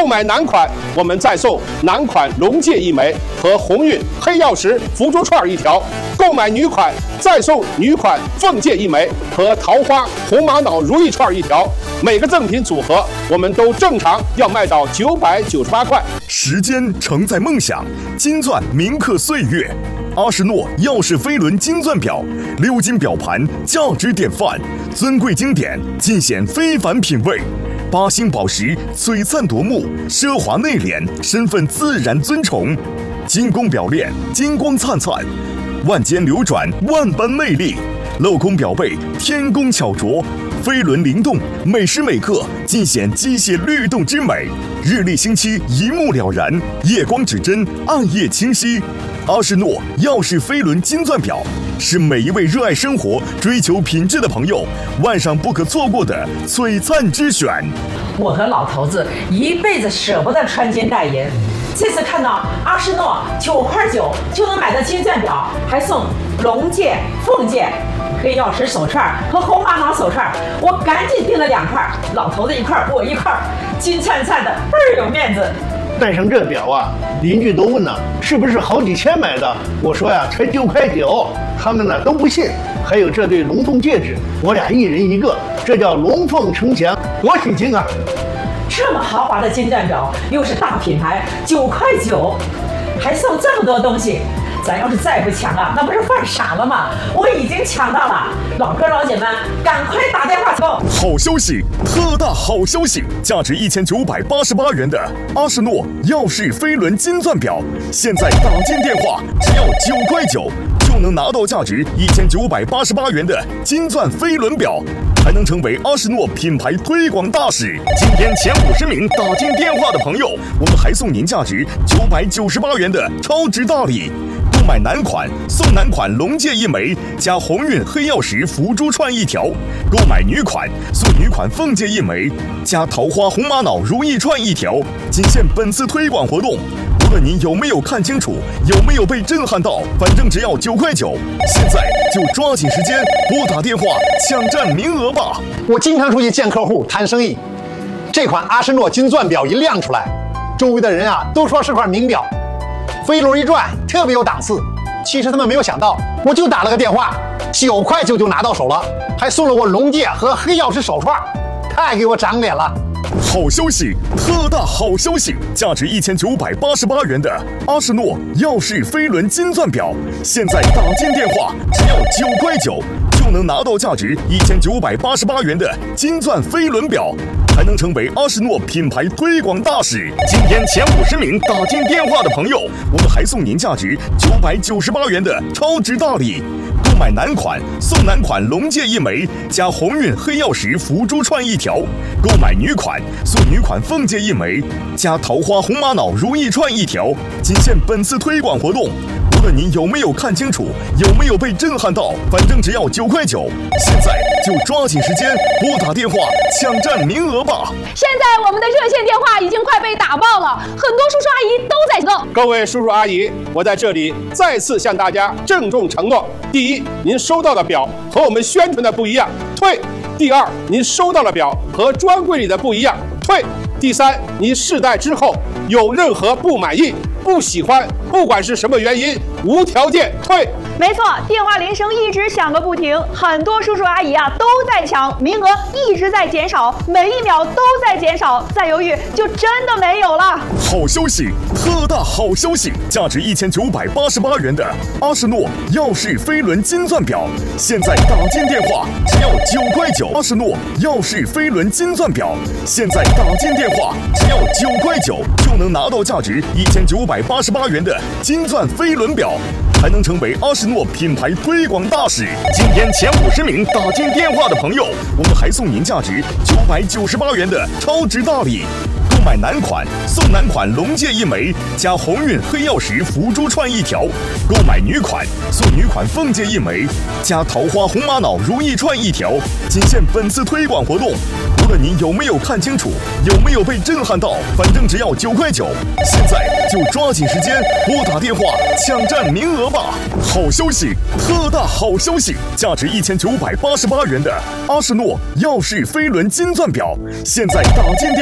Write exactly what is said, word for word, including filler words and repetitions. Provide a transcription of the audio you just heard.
购买男款，我们再送男款龙戒一枚和鸿运黑曜石福珠串一条；购买女款，再送女款凤戒一枚和桃花红玛瑙如意串一条。每个赠品组合，我们都正常要卖到九百九十八块。 时间承载梦想，金钻铭刻岁月。阿诗诺耀世飞轮金钻表，鎏金表盘，价值典范，尊贵经典，尽显非凡品味。八星宝石，璀璨夺目，奢华内敛，身份自然尊崇。金工表链，金光灿灿，万间流转，万般魅力。镂空表背，天工巧琢。飞轮灵动，每时每刻尽显机械律动之美。日历星期一目了然，夜光指针，暗夜清晰。阿诗诺耀世飞轮金钻表是每一位热爱生活、追求品质的朋友万上不可错过的璀璨之选。 我和老头子一辈子舍不得穿金戴银，这次看到阿诗诺九块九就能买到金钻表，还送龙戒、凤戒、黑曜石手串和红玛瑙手串，我赶紧订了两块，老头子一块，我一块，金灿灿的，倍儿有面子。 戴上这表啊，邻居都问呢，是不是好几千买的？我说呀，才九块九，他们呢都不信。还有这对龙凤戒指，我俩一人一个，这叫龙凤呈祥，多喜庆啊！ 这么豪华的金钻表，又是大品牌，九块九，还送这么多东西。咱要是再不抢啊，那不是犯傻了吗？我已经抢到了，老哥老姐们，赶快打电话凑！ 好消息，特大好消息！价值一千九百八十八元的阿诗诺耀世飞轮金钻表，现在打进电话只要九块九，就能拿到价值一千九百八十八元的金钻飞轮表，还能成为阿诗诺品牌推广大使。今天前五十名打进电话的朋友，我们还送您价值九百九十八元的超值大礼。购买男款送男款龙戒一枚加鸿运黑曜石福珠串一条；购买女款送女款凤戒一枚加桃花红玛瑙如意串一条。仅限本次推广活动，无论您有没有看清楚，有没有被震撼到，反正只要九块九。现在就抓紧时间拨打电话抢占名额吧！ 我经常出去见客户谈生意，这款阿诗诺金钻表一亮出来，周围的人啊都说是块名表。飞轮一转，特别有档次。其实他们没有想到，我就打了个电话，九块九就拿到手了，还送了我龙戒和黑曜石手串，太给我长脸了。 好消息，特大好消息！价值一千九百八十八元的阿诗诺耀世飞轮金钻表，现在打进电话只要九块九，就能拿到价值一千九百八十八元的金钻飞轮表，还能成为阿诗诺品牌推广大使。今天前五十名打进电话的朋友，我们还送您价值九百九十八元的超值大礼。购买男款送男款龙戒一枚加鸿运黑曜石福珠串一条；购买女款送女款凤戒一枚加桃花红玛瑙如意串一条。仅限本次推广活动，无论您有没有看清楚，有没有被震撼到，反正只要九块九。现在就抓紧时间拨打电话抢占名额吧！ 现在我们的热线电话已经快被打爆了，很多叔叔阿姨都在等。 各位叔叔阿姨，我在这里再次向大家郑重承诺：第一，您收到的表和我们宣传的不一样，退；第二，您收到的表和专柜里的不一样，退；第三，您试戴之后有任何不满意、不喜欢，不管是什么原因，无条件退。 没错，电话铃声一直响个不停，很多叔叔阿姨啊都在抢，名额一直在减少，每一秒都在减少，再犹豫就真的没有了。 好消息，特大好消息！价值一千九百八十八元的阿诗诺耀世飞轮金钻表，现在打进电话只要九块九。阿诗诺耀世飞轮金钻表，现在打进电话只要九块九，就能拿到价值一千九百八十八元的金钻飞轮表，还能成为阿诗诺品牌推广大使。今天前五十名打进电话的朋友，我们还送您价值九百九十八元的超值大礼。购买男款送男款龙戒一枚加鸿运黑曜石福珠串一条；购买女款送女款凤戒一枚加桃花红玛瑙如意串一条。仅限本次推广活动，无论您有没有看清楚，有没有被震撼到，反正只要九块九。现在就抓紧时间拨打电话抢占名额吧！好消息，特大好消息！价值一千九百八十八元的阿诗诺耀世飞轮金钻表，现在打进电